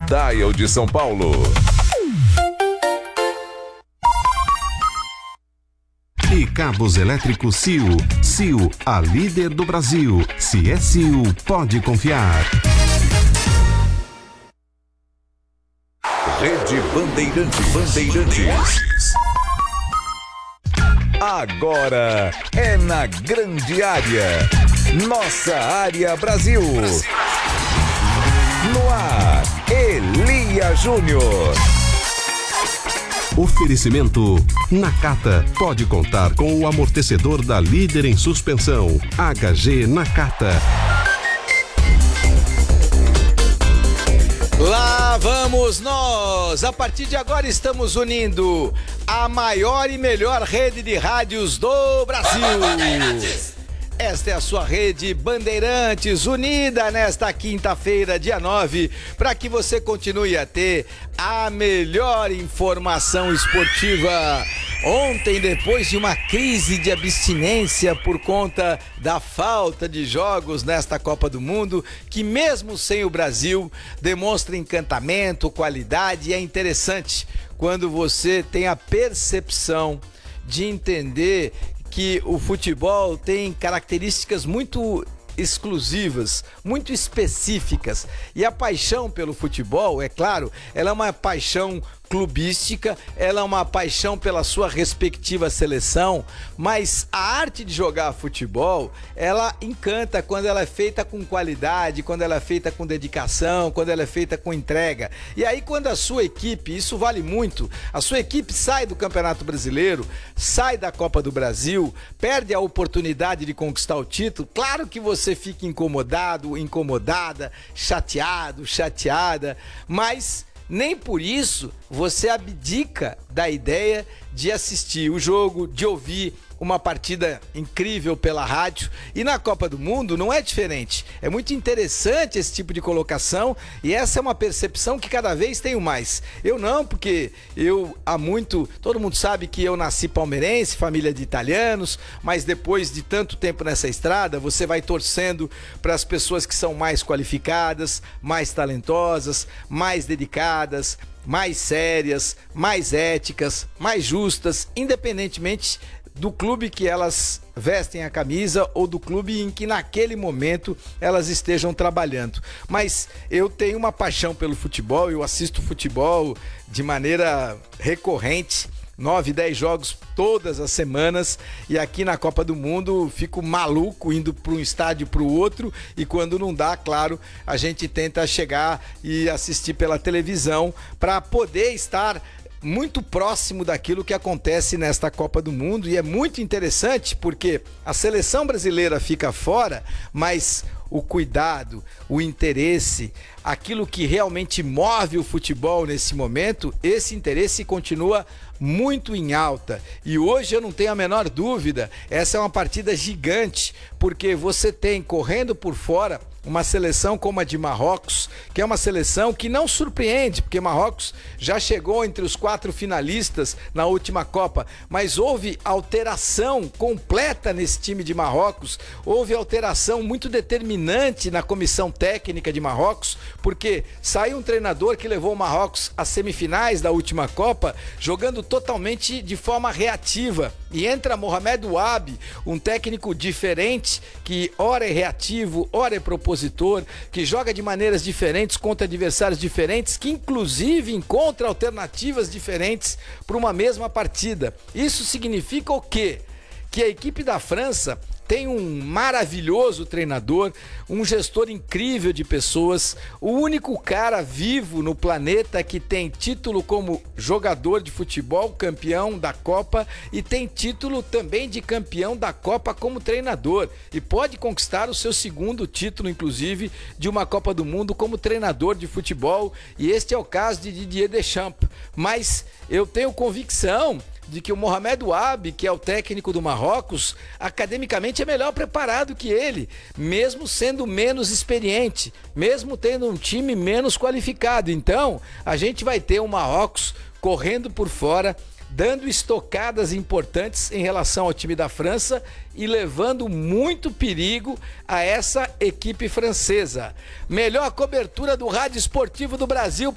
Dial de São Paulo. E cabos elétricos Sil. Sil, a líder do Brasil. Se é Sil, pode confiar. Rede Bandeirantes. Agora é na grande área. Nossa área Brasil. No ar, Elia Júnior. Oferecimento Nakata. Pode contar com o amortecedor da líder em suspensão. HG Nakata. Lá vamos nós! A partir de agora estamos unindo a maior e melhor rede de rádios do Brasil. Esta é a sua rede Bandeirantes, unida nesta quinta-feira, dia 9, para que você continue a ter a melhor informação esportiva. Ontem, depois de uma crise de abstinência por conta da falta de jogos nesta Copa do Mundo, que mesmo sem o Brasil, demonstra encantamento, qualidade, e é interessante quando você tem a percepção de entender que o futebol tem características muito exclusivas, muito específicas, e a paixão pelo futebol, é claro, ela é uma paixão clubística, ela é uma paixão pela sua respectiva seleção, mas a arte de jogar futebol, ela encanta quando ela é feita com qualidade, quando ela é feita com dedicação, quando ela é feita com entrega. E aí quando a sua equipe, isso vale muito, a sua equipe sai do Campeonato Brasileiro, sai da Copa do Brasil, perde a oportunidade de conquistar o título, claro que você fica incomodado, incomodada, chateado, chateada, mas nem por isso você abdica da ideia de assistir o jogo, de ouvir uma partida incrível pela rádio. E na Copa do Mundo não é diferente. É muito interessante esse tipo de colocação e essa é uma percepção que cada vez tenho mais. Eu não, porque eu há muito... Todo mundo sabe que eu nasci palmeirense, família de italianos, mas depois de tanto tempo nessa estrada, você vai torcendo para as pessoas que são mais qualificadas, mais talentosas, mais dedicadas, mais sérias, mais éticas, mais justas, independentemente do clube que elas vestem a camisa ou do clube em que naquele momento elas estejam trabalhando. Mas eu tenho uma paixão pelo futebol, eu assisto futebol de maneira recorrente, 9, 10 jogos todas as semanas, e aqui na Copa do Mundo fico maluco indo para um estádio para o outro, e quando não dá, claro, a gente tenta chegar e assistir pela televisão para poder estar muito próximo daquilo que acontece nesta Copa do Mundo. E é muito interessante porque a seleção brasileira fica fora, mas o cuidado, o interesse, aquilo que realmente move o futebol nesse momento, esse interesse continua muito em alta. E hoje eu não tenho a menor dúvida, essa é uma partida gigante, porque você tem correndo por fora uma seleção como a de Marrocos, que é uma seleção que não surpreende, porque Marrocos já chegou entre os 4 finalistas na última Copa, mas houve alteração completa nesse time de Marrocos, houve alteração muito determinante na comissão técnica de Marrocos, porque saiu um treinador que levou o Marrocos às semifinais da última Copa, jogando totalmente de forma reativa, e entra Mohamed Wabi, um técnico diferente, que ora é reativo, ora é propositor, que joga de maneiras diferentes contra adversários diferentes, que inclusive encontra alternativas diferentes para uma mesma partida. Isso significa o quê? Que a equipe da França tem um maravilhoso treinador, um gestor incrível de pessoas, o único cara vivo no planeta que tem título como jogador de futebol, campeão da Copa, e tem título também de campeão da Copa como treinador, e pode conquistar o seu segundo título, inclusive, de uma Copa do Mundo como treinador de futebol, e este é o caso de Didier Deschamps. Mas eu tenho convicção de que o Mohamed Wabi, que é o técnico do Marrocos, academicamente é melhor preparado que ele, mesmo sendo menos experiente, mesmo tendo um time menos qualificado. Então, a gente vai ter o Marrocos correndo por fora, dando estocadas importantes em relação ao time da França e levando muito perigo a essa equipe francesa. Melhor cobertura do rádio esportivo do Brasil